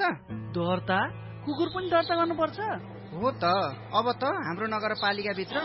दर्ता? कुकुर पनि दर्ता गर्नुपर्छ? हो त। अब त हाम्रो नगरपालिकाभित्र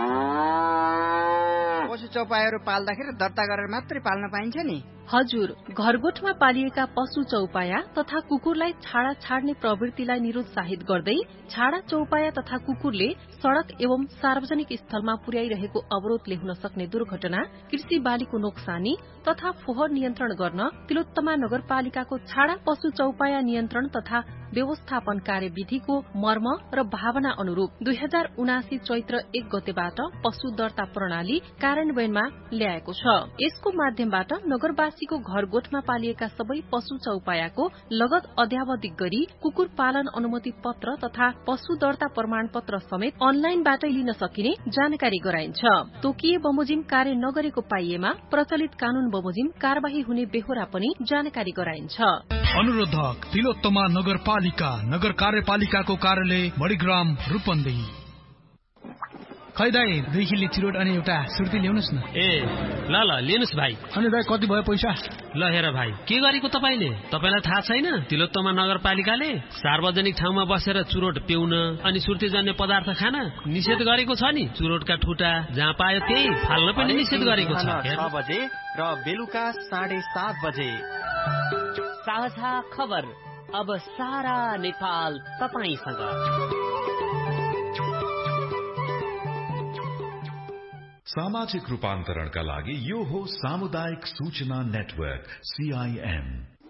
पशु चौपायाहरू पाल्दाखेरि दर्ता गरेर मात्रै पाल्न पाइन्छ नि। हजुर, घरगोठमा पालिएका पशु चौपाया तथा कुकुरलाई छाडा छाड्ने प्रवृत्तिलाई निरुत्साहित गर्दै छाडा चौपाया तथा कुकुरले सड़क एवं सार्वजनिक स्थलमा पुर्याइरहेको अवरोधले हुन सक्ने दुर्घटना, कृषि बालीको नोक्सानी तथा फोहोर नियन्त्रण गर्न तिलोत्तमा नगरपालिकाको छाडा पशु चौपाया नियन्त्रण तथा व्यवस्थापन कार्यविधिको मर्म र भावना अनुरूप 2079 चैत्र 1 गतेबाट पशु दर्ता प्रणाली कार्यान्वयनमा ल्याएको छ। यसको माध्यमबाट नगरवासीको घरगोठमा पालिएका सबै पशु चौपायाको लगत अध्यावधिक गरी कुकुर पालन अनुमति पत्र तथा पशु दर्ता प्रमाण पत्र समेत अनलाइनबाटै लिन सकिने जानकारी गराइन्छ। तोकिए बमोजिम कार्य नगरेको पाइएमा प्रचलित कानून बमोजिम कार्यवाही हुने बेहोरा पनि जानकारी गराइन्छ। अनुरोधक तिलोत्तमा नगरपालिका, नगर कार्यपालिकाको कार्यालय मणिग्राम रूपन्देही। खै दाइ, 2 किलो चिरोट अनि एउटा सुर्ती ल्याउनुस् न। ल लिनुस् भाइ। अनि दाइ कति भयो पैसा? ल हेर भाइ, के गरेको तपाईलाई थाहा छैन? तिलोत्तमा नगरपालिकाले सार्वजनिक ठाउँमा बसेर चुरोट पिउन अनि सुर्तीजन्य पदार्थ खान निषेध गरेको छ नि। चुरोटका ठुटा जहाँ पायो त्यही फाल्न पनि निषेध गरेको छ। 6 बजे र बेलुका 7:30 बजे। साझा खबर अब सारा नेपाल तपाईसँग। सामाजिक रूपान्तरणका लागि यो हो सामुदायिक सूचना नेटवर्क CIN।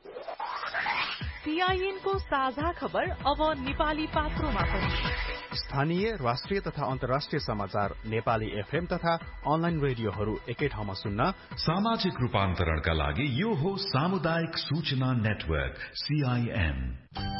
CIN को साझा खबर अब नेपाली पात्रोमा पनि। स्थानीय, राष्ट्रिय तथा अन्तर्राष्ट्रिय समाचार नेपाली FM तथा अनलाइन रेडियोहरू एकै ठाउँमा सुन्न। सामाजिक रूपान्तरणका लागि यो हो सामुदायिक सूचना नेटवर्क CIN।